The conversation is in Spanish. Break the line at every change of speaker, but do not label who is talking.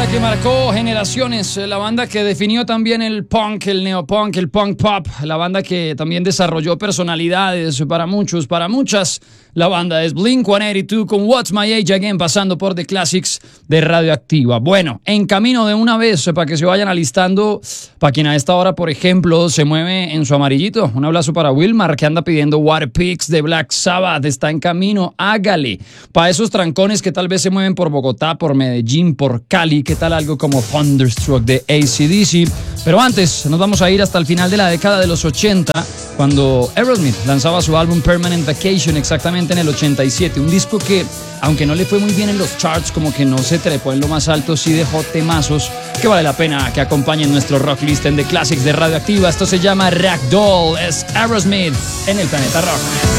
banda que marcó generaciones, la banda que definió también el punk, el neopunk, el punk pop, la banda que también desarrolló personalidades para muchos, para muchas. La banda es Blink-182 con What's My Age Again, pasando por The Classics de Radioactiva. Bueno, en camino de una vez, para que se vayan alistando, para quien a esta hora, por ejemplo, se mueve en su amarillito. Un abrazo para Wilmar, que anda pidiendo Water Pigs de Black Sabbath. Está en camino, hágale. Para esos trancones que tal vez se mueven por Bogotá, por Medellín, por Cali, ¿qué tal algo como Thunderstruck de AC/DC? Pero antes, nos vamos a ir hasta el final de la década de los 80, cuando Aerosmith lanzaba su álbum Permanent Vacation, exactamente en el 87. Un disco que, aunque no le fue muy bien en los charts, como que no se trepó en lo más alto, sí dejó temazos que vale la pena que acompañen nuestro rock list en The Classics de Radioactiva. Esto se llama Ragdoll, es Aerosmith en el Planeta Rock.